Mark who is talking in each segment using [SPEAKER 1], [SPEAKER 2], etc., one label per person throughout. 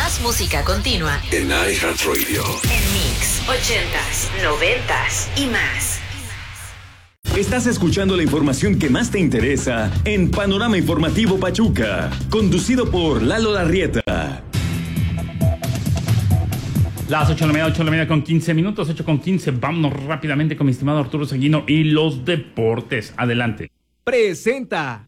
[SPEAKER 1] Más música continua
[SPEAKER 2] en iHeartRadio.
[SPEAKER 1] En Mix 80s, 90s y más.
[SPEAKER 3] Estás escuchando la información que más te interesa en Panorama Informativo Pachuca, conducido por Lalo Larrieta.
[SPEAKER 4] Las 8 de la mañana con 15 minutos, 8:15. Vámonos rápidamente con mi estimado Arturo Sanguino y los deportes. Adelante.
[SPEAKER 5] Presenta.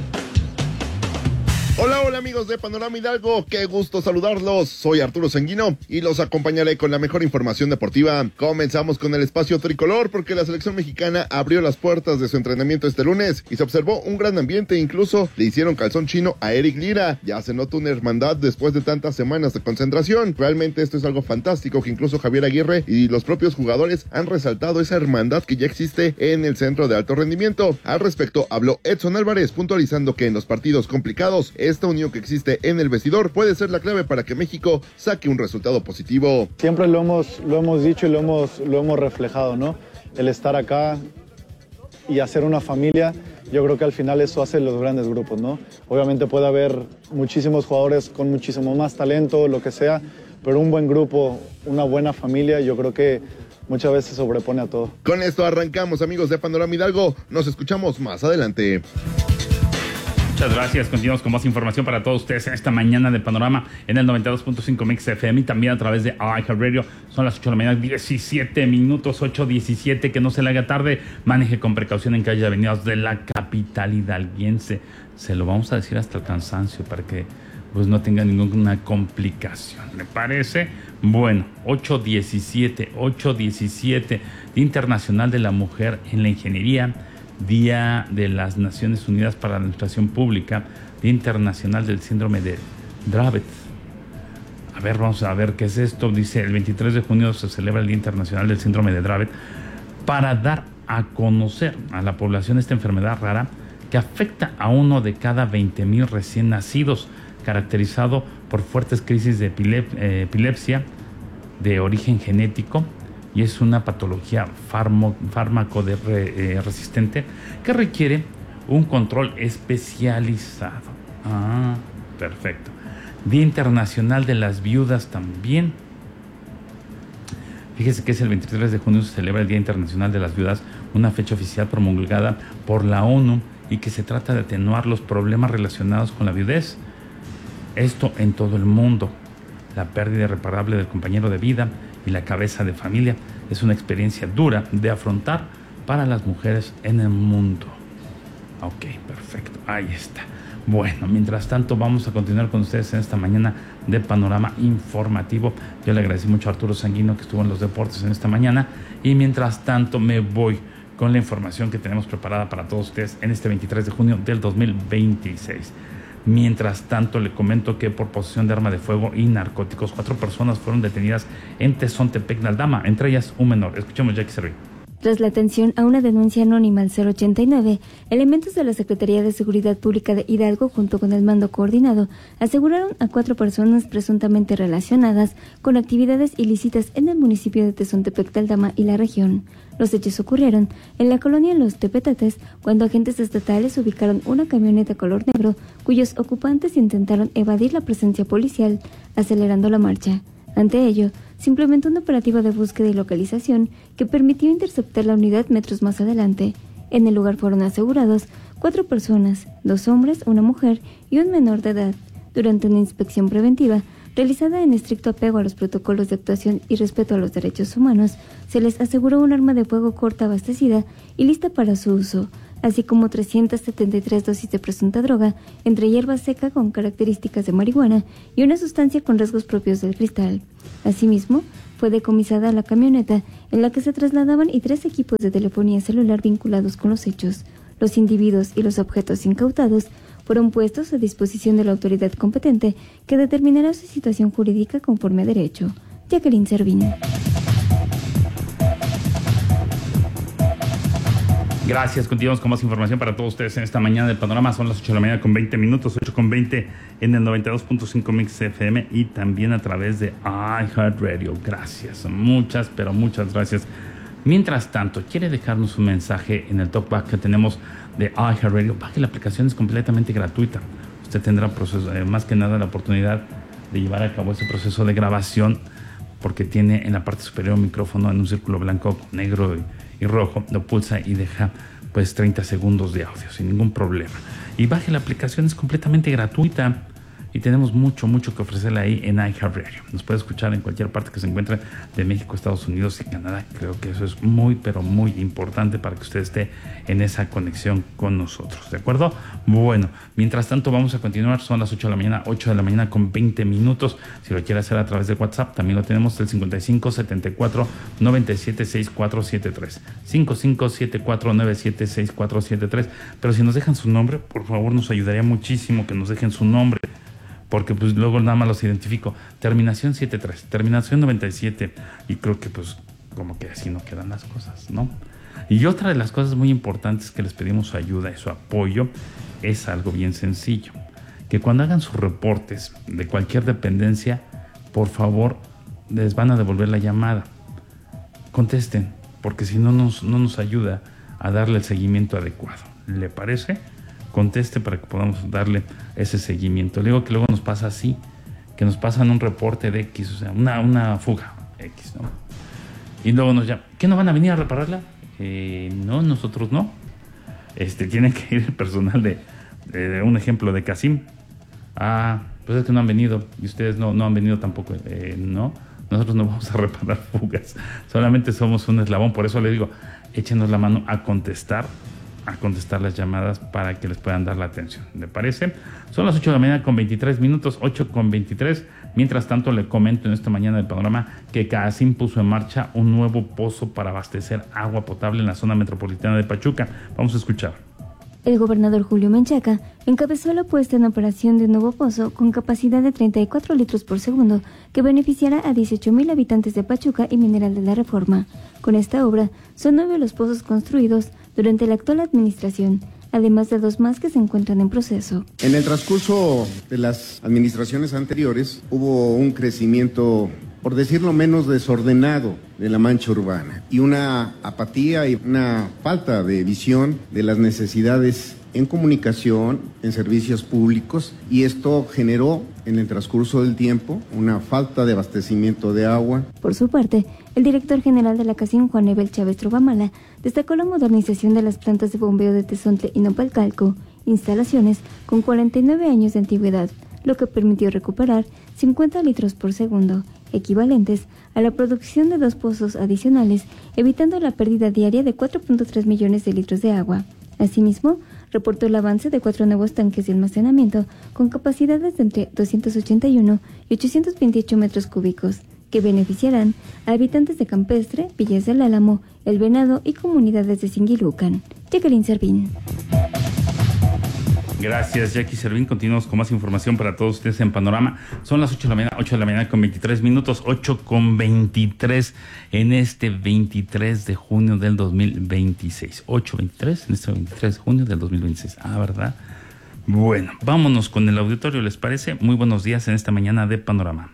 [SPEAKER 6] Hola amigos de Panorama Hidalgo, qué gusto saludarlos. Soy Arturo Sanguino y los acompañaré con la mejor información deportiva. Comenzamos con el espacio tricolor porque la selección mexicana abrió las puertas de su entrenamiento este lunes y se observó un gran ambiente, incluso le hicieron calzón chino a Eric Lira. Ya se nota una hermandad después de tantas semanas de concentración. Realmente esto es algo fantástico que incluso Javier Aguirre y los propios jugadores han resaltado esa hermandad que ya existe en el centro de alto rendimiento. Al respecto habló Edson Álvarez, puntualizando que en los partidos complicados esta unión que existe en el vestidor puede ser la clave para que México saque un resultado positivo.
[SPEAKER 7] Siempre lo hemos dicho y lo hemos reflejado, ¿no? El estar acá y hacer una familia, yo creo que al final eso hace los grandes grupos, ¿no? Obviamente puede haber muchísimos jugadores con muchísimo más talento, lo que sea, pero un buen grupo, una buena familia, yo creo que muchas veces sobrepone a todo.
[SPEAKER 6] Con esto arrancamos, amigos de Panorama Hidalgo. Nos escuchamos más adelante.
[SPEAKER 4] Muchas gracias. Continuamos con más información para todos ustedes en esta mañana de Panorama en el 92.5 Mix FM y también a través de iHeartRadio. Son las 8 de la mañana, 17 minutos, 8:17. Que no se le haga tarde. Maneje con precaución en calle avenidas de la capital hidalguense. Se lo vamos a decir hasta el cansancio para que pues no tenga ninguna complicación. ¿Le parece? Bueno, 8:17. Día Internacional de la Mujer en la Ingeniería. Día de las Naciones Unidas para la Administración Pública, Día Internacional del Síndrome de Dravet. A ver, vamos a ver qué es esto. Dice, el 23 de junio se celebra el Día Internacional del Síndrome de Dravet para dar a conocer a la población esta enfermedad rara que afecta a 1 de cada 20,000 recién nacidos, caracterizado por fuertes crisis de epilepsia de origen genético, y es una patología fármaco resistente que requiere un control especializado. Ah, perfecto. Día Internacional de las Viudas también. Fíjese que es el 23 de junio se celebra el Día Internacional de las Viudas, una fecha oficial promulgada por la ONU y que se trata de atenuar los problemas relacionados con la viudez. Esto en todo el mundo. La pérdida irreparable del compañero de vida y la cabeza de familia es una experiencia dura de afrontar para las mujeres en el mundo. Ok, perfecto, ahí está. Bueno, mientras tanto vamos a continuar con ustedes en esta mañana de Panorama Informativo. Yo le agradecí mucho a Arturo Sanguino que estuvo en los deportes en esta mañana y mientras tanto me voy con la información que tenemos preparada para todos ustedes en este 23 de junio del 2026. Mientras tanto, le comento que por posesión de arma de fuego y narcóticos, 4 personas fueron detenidas en Tezontepec de Aldama, entre ellas un menor. Escuchemos, Jackie Serví.
[SPEAKER 8] Tras la atención a una denuncia anónima al 089, elementos de la Secretaría de Seguridad Pública de Hidalgo, junto con el mando coordinado, aseguraron a 4 personas presuntamente relacionadas con actividades ilícitas en el municipio de Tezontepec de Aldama y la región. Los hechos ocurrieron en la colonia Los Tepetetes, cuando agentes estatales ubicaron una camioneta color negro, cuyos ocupantes intentaron evadir la presencia policial, acelerando la marcha. Ante ello, se implementó un operativo de búsqueda y localización que permitió interceptar la unidad metros más adelante. En el lugar fueron asegurados 4 personas, 2 hombres, una mujer y un menor de edad. Durante una inspección preventiva, realizada en estricto apego a los protocolos de actuación y respeto a los derechos humanos, se les aseguró un arma de fuego corta abastecida y lista para su uso, así como 373 dosis de presunta droga, entre hierba seca con características de marihuana y una sustancia con rasgos propios del cristal. Asimismo, fue decomisada la camioneta en la que se trasladaban y 3 equipos de telefonía celular vinculados con los hechos. Los individuos y los objetos incautados fueron puestos a disposición de la autoridad competente que determinará su situación jurídica conforme a derecho. Jacqueline Servín.
[SPEAKER 4] Gracias, continuamos con más información para todos ustedes en esta mañana de Panorama. Son las 8 de la mañana con 20 minutos, 8:20 en el 92.5 Mix FM y también a través de iHeartRadio. Gracias, muchas, pero muchas gracias. Mientras tanto, ¿quiere dejarnos un mensaje en el talkback que tenemos de iHeartRadio? Baje la aplicación, es completamente gratuita. Usted tendrá más que nada la oportunidad de llevar a cabo ese proceso de grabación, porque tiene en la parte superior un micrófono en un círculo blanco, negro y rojo, lo pulsa y deja pues 30 segundos de audio sin ningún problema. Y baje la aplicación, es completamente gratuita y tenemos mucho que ofrecerle ahí en iHeartRadio. Nos puede escuchar en cualquier parte que se encuentre de México, Estados Unidos y Canadá. Creo que eso es muy importante para que usted esté en esa conexión con nosotros, ¿de acuerdo? Bueno, mientras tanto vamos a continuar. Son las 8 de la mañana, 8 de la mañana con 20 minutos. Si lo quiere hacer a través de WhatsApp, también lo tenemos, el 55 74 97 6473. 55 74 97 6473. Pero si nos dejan su nombre, por favor, nos ayudaría muchísimo que nos dejen su nombre, porque pues luego nada más los identifico. Terminación 73, terminación 97, y creo que pues como que así no quedan las cosas, ¿no? Y otra de las cosas muy importantes que les pedimos su ayuda y su apoyo es algo bien sencillo, que cuando hagan sus reportes de cualquier dependencia, por favor, les van a devolver la llamada. Contesten, porque si no nos ayuda a darle el seguimiento adecuado. ¿Le parece? Conteste para que podamos darle ese seguimiento. Le digo que luego nos pasa así, que nos pasan un reporte de X, o sea, una fuga X, ¿no? Y luego nos llaman, ¿qué, no van a venir a repararla? No, nosotros no. Tiene que ir el personal de un ejemplo de Casim. Pues es que no han venido, y ustedes no han venido tampoco. No, nosotros no vamos a reparar fugas, solamente somos un eslabón. Por eso le digo, échenos la mano a contestar las llamadas para que les puedan dar la atención. ¿Le parece? Son las 8 de la mañana con 23 minutos, 8 con 23. Mientras tanto, le comento en esta mañana del panorama que CAACIM puso en marcha un nuevo pozo para abastecer agua potable en la zona metropolitana de Pachuca. Vamos a escuchar.
[SPEAKER 8] El gobernador Julio Menchaca encabezó la puesta en operación de un nuevo pozo con capacidad de 34 litros por segundo que beneficiará a 18,000 habitantes de Pachuca y Mineral de la Reforma. Con esta obra, son 9 los pozos construidos durante la actual administración, además de 2 más que se encuentran en proceso.
[SPEAKER 2] En el transcurso de las administraciones anteriores hubo un crecimiento, por decirlo menos, desordenado de la mancha urbana y una apatía y una falta de visión de las necesidades en comunicación, en servicios públicos, y esto generó en el transcurso del tiempo una falta de abastecimiento de agua.
[SPEAKER 8] Por su parte, el director general de la CAACIM, Juan Ebel Chávez Trubamala, destacó la modernización de las plantas de bombeo de Tezontle y Nopalcalco, instalaciones con 49 años de antigüedad, lo que permitió recuperar 50 litros por segundo, equivalentes a la producción de 2 pozos adicionales, evitando la pérdida diaria de 4.3 millones de litros de agua. Asimismo, reportó el avance de 4 nuevos tanques de almacenamiento con capacidades de entre 281 y 828 metros cúbicos, que beneficiarán a habitantes de Campestre, Villas del Álamo, El Venado y comunidades de Singilucan. Jacqueline Servín.
[SPEAKER 4] Gracias, Jackie Servín. Continuamos con más información para todos ustedes en Panorama. Son las 8 de la mañana con 23 minutos, 8 con 23 en este 23 de junio del 2026. 8:23 en este 23 de junio del 2026. ¿Verdad? Bueno, vámonos con el auditorio, ¿les parece? Muy buenos días en esta mañana de Panorama.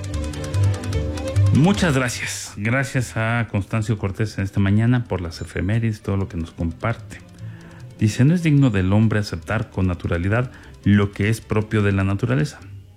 [SPEAKER 4] Muchas gracias. Gracias a Constancio Cortés en esta mañana por las efemérides, todo lo que nos comparte. Dice, no es digno del hombre aceptar con naturalidad lo que es propio de la naturaleza.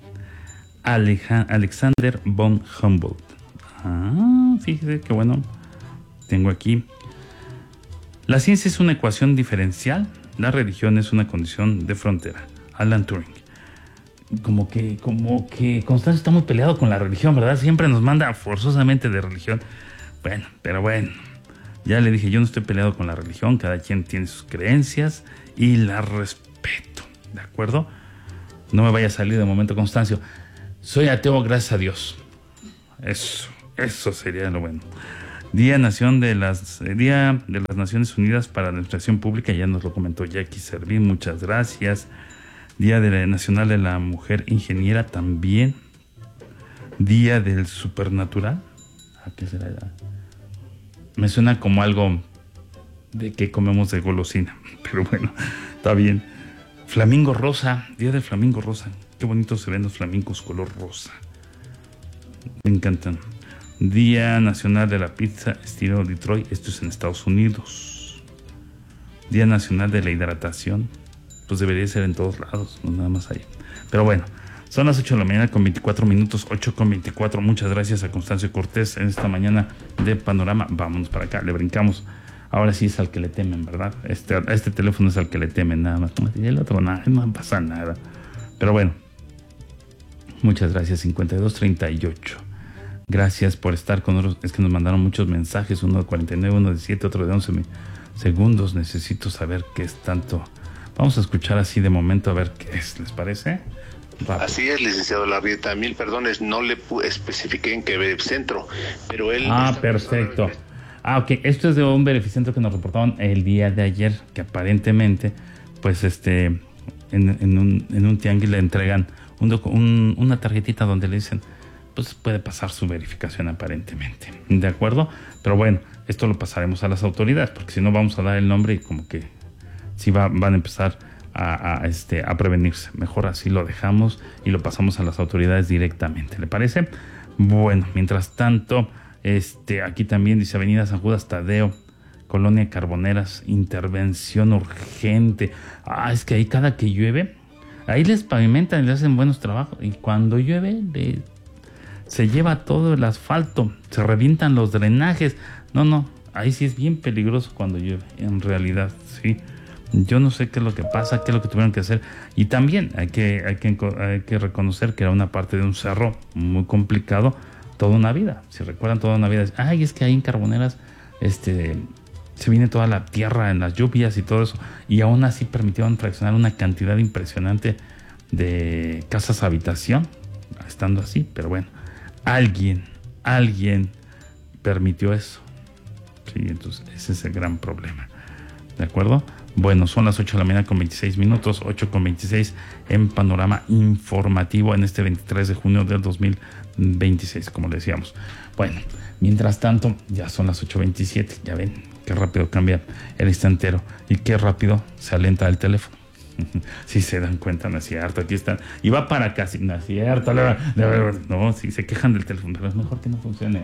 [SPEAKER 4] Alexander von Humboldt. Fíjese que bueno. Tengo aquí. La ciencia es una ecuación diferencial. La religión es una condición de frontera. Alan Turing. Como que Constancio está muy peleado con la religión, ¿verdad? Siempre nos manda forzosamente de religión. Bueno, pero bueno. Ya le dije, yo no estoy peleado con la religión, cada quien tiene sus creencias y las respeto, ¿de acuerdo? No me vaya a salir de momento, Constancio. Soy ateo, gracias a Dios. Eso sería lo bueno. Día de las Naciones Unidas para la Administración Pública, ya nos lo comentó Jackie Servín, muchas gracias. Día Nacional de la Mujer Ingeniera también. Día del Supernatural. ¿A qué será? Me suena como algo de que comemos de golosina, pero bueno, está bien. Flamingo rosa, día del flamingo rosa. Qué bonitos se ven los flamingos color rosa. Me encantan. Día Nacional de la Pizza estilo Detroit, esto es en Estados Unidos. Día Nacional de la Hidratación, pues debería ser en todos lados, no nada más ahí. Pero bueno, Son las 8 de la mañana con 24 minutos, 8 con 24. Muchas gracias a Constancio Cortés en esta mañana de Panorama. Vámonos para acá, le brincamos. Ahora sí es al que le temen, ¿verdad? Este teléfono es al que le temen, nada más. Y el otro, nada, no pasa nada. Pero bueno, muchas gracias, 5238. Gracias por estar con nosotros. Es que nos mandaron muchos mensajes, uno de 49, uno de 7, otro de 11 segundos. Necesito saber qué es tanto. Vamos a escuchar así de momento a ver qué es, ¿les parece? Rápido.
[SPEAKER 5] Así es, licenciado Larrieta, 1000 perdones, no le especifiqué en qué centro, pero él...
[SPEAKER 4] perfecto. Ok, esto es de un beneficiario que nos reportaron el día de ayer, que aparentemente, pues en un tianguis le entregan una tarjetita donde le dicen, pues puede pasar su verificación aparentemente, ¿de acuerdo? Pero bueno, esto lo pasaremos a las autoridades, porque si no vamos a dar el nombre y como que sí van a empezar a prevenirse. Mejor así lo dejamos y lo pasamos a las autoridades directamente, ¿le parece? Bueno, mientras tanto, aquí también dice Avenida San Judas Tadeo, Colonia Carboneras, intervención urgente. Es que ahí cada que llueve, ahí les pavimentan y les hacen buenos trabajos, y cuando llueve se lleva todo el asfalto, se revientan los drenajes. No, ahí sí es bien peligroso cuando llueve, en realidad, sí. Yo no sé qué es lo que pasa, qué es lo que tuvieron que hacer. Y también hay que reconocer que era una parte de un cerro muy complicado toda una vida. Si recuerdan, toda una vida, es que ahí en Carboneras se viene toda la tierra en las lluvias y todo eso, y aún así permitieron fraccionar una cantidad impresionante de casas habitación, estando así. Pero bueno, alguien permitió eso. Sí, entonces ese es el gran problema, ¿de acuerdo? Bueno, son las 8 de la mañana con 26 minutos, 8 con 26 en Panorama Informativo en este 23 de junio del 2026, como le decíamos. Bueno, mientras tanto, ya son las 8:27, ya ven qué rápido cambia el instantero y qué rápido se alenta el teléfono. Si se dan cuenta, no es cierto, aquí están, y va para casi, no es cierto, no, si se quejan del teléfono, pero es mejor que no funcione.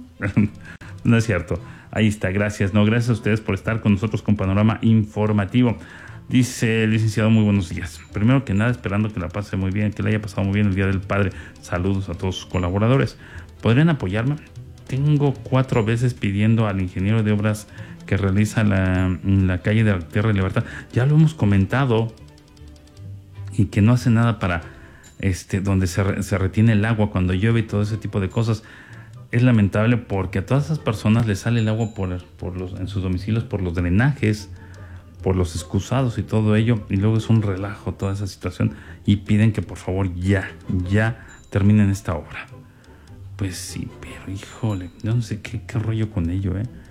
[SPEAKER 4] No es cierto, ahí está, gracias a ustedes por estar con nosotros con Panorama Informativo. Dice el licenciado, muy buenos días. Primero que nada, esperando que la pase muy bien, que le haya pasado muy bien el Día del Padre. Saludos a todos sus colaboradores. ¿Podrían apoyarme? Tengo 4 veces pidiendo al ingeniero de obras que realiza la calle de la Tierra de Libertad. Ya lo hemos comentado, y que no hace nada para donde se retiene el agua cuando llueve y todo ese tipo de cosas. Es lamentable porque a todas esas personas les sale el agua en sus domicilios por los drenajes, por los excusados y todo ello, y luego es un relajo toda esa situación, y piden que por favor ya terminen esta obra. Pues sí, pero híjole, no sé qué rollo con ello,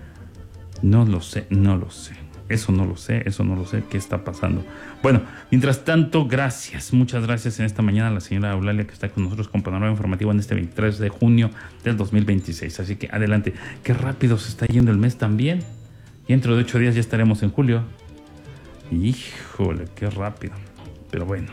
[SPEAKER 4] No lo sé. Eso no lo sé, qué está pasando. Bueno, mientras tanto, muchas gracias en esta mañana a la señora Eulalia, que está con nosotros con Panorama Informativo en este 23 de junio del 2026. Así que adelante, qué rápido se está yendo el mes también. Y dentro de 8 días ya estaremos en julio. Híjole, qué rápido. Pero bueno.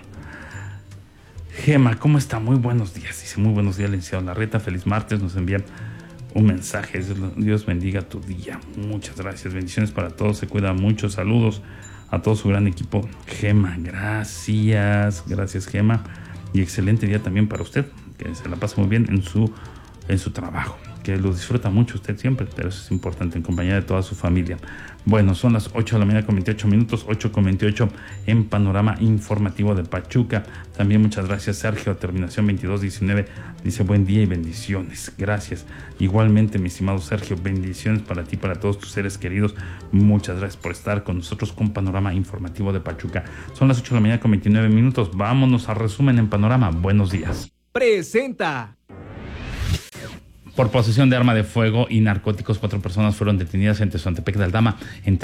[SPEAKER 4] Gema, ¿cómo está? Muy buenos días. Dice, muy buenos días, licenciado Larrieta. Feliz martes. Nos envían un mensaje. Dios bendiga tu día. Muchas gracias. Bendiciones para todos. Se cuida mucho. Saludos a todo su gran equipo. Gema, gracias. Gracias, Gema. Y excelente día también para usted. Que se la pase muy bien en su trabajo. Que lo disfruta mucho usted siempre, pero eso es importante, en compañía de toda su familia. Bueno, son las 8 de la mañana con 28 minutos, 8 con 28 en Panorama Informativo de Pachuca. También muchas gracias, Sergio, terminación 2219, dice buen día y bendiciones. Gracias. Igualmente, mi estimado Sergio, bendiciones para ti, para todos tus seres queridos. Muchas gracias por estar con nosotros con Panorama Informativo de Pachuca. Son las 8 de la mañana con 29 minutos. Vámonos a resumen en Panorama. Buenos días.
[SPEAKER 9] Presenta.
[SPEAKER 4] Por posesión de arma de fuego y narcóticos, 4 personas fueron detenidas en Tezontepec de Aldama.